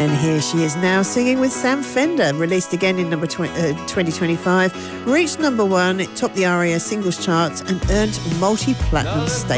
And here she is now singing with Sam Fender, released again in 2025, reached number 1, it topped the ARIA singles charts and earned multi-platinum status.